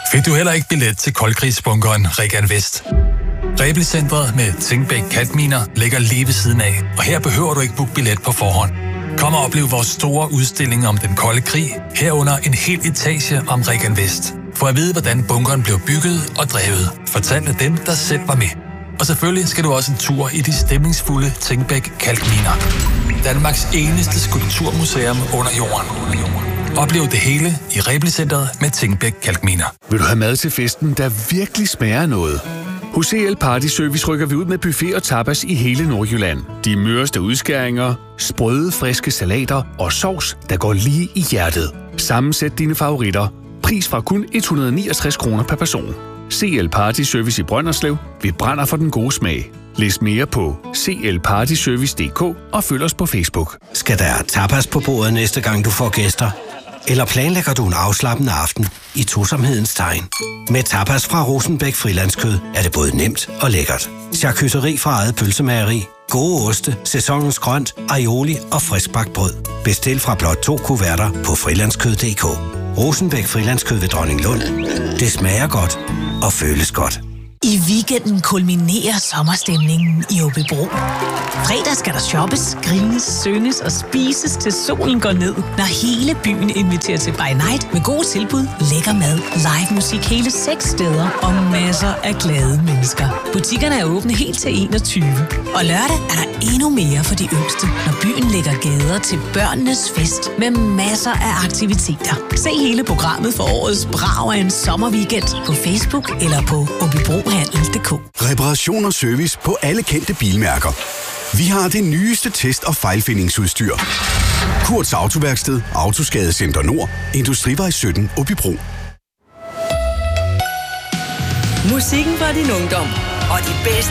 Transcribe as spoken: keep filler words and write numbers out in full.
Fik du heller ikke billet til koldkrigsbunkeren Regan Vest? Rebelcentret med Tingbæk Kalkminer ligger lige ved siden af, og her behøver du ikke booke billet på forhånd. Kom og oplev vores store udstilling om den kolde krig, herunder en hel etage om Regan Vest. For at vide, hvordan bunkeren blev bygget og drevet, fortalt af dem, der selv var med. Og selvfølgelig skal du også en tur i de stemningsfulde Tingbæk Kalkminer. Danmarks eneste skulpturmuseum under jorden. Oplev det hele i Rebelcentret med Tingbæk Kalkminer. Vil du have mad til festen, der virkelig smager noget? Hos C L Party Service rykker vi ud med buffet og tapas i hele Nordjylland. De møreste udskæringer, sprøde, friske salater og sovs, der går lige i hjertet. Sammensæt dine favoritter. Pris fra kun et hundrede og niogtres kroner per person. C L Party Service i Brønderslev. Vi brænder for den gode smag. Læs mere på c l party service punktum d k og følg os på Facebook. Skal der tapas på bordet næste gang du får gæster? Eller planlægger du en afslappende aften i tosomhedens tegn? Med tapas fra Rosenbæk Frilandskød er det både nemt og lækkert. Charcuterie fra eget pølsemageri, gode oste, sæsonens grønt, aioli og friskbagt brød. Bestil fra blot to kuverter på frilandskød punktum d k. Rosenbæk Frilandskød ved Dronninglund. Det smager godt og føles godt. I weekenden kulminerer sommerstemningen i Aabybro. Fredag skal der shoppes, grines, synges og spises til solen går ned, når hele byen inviterer til by night med gode tilbud, lækker mad, live musik hele seks steder og masser af glade mennesker. Butikkerne er åbne helt til enogtyve. Og lørdag er der endnu mere for de yngste, når byen lægger gader til børnenes fest med masser af aktiviteter. Se hele programmet for årets brag af en sommerweekend på Facebook eller på aabybro handel punktum d k. Reparation og service på alle kendte bilmærker. Vi har det nyeste test- og fejlfindingsudstyr. Kurts Autoværksted, Autoskadecenter Nord, Industrivej sytten, Aabybro. Musikken fra din ungdom og de bedste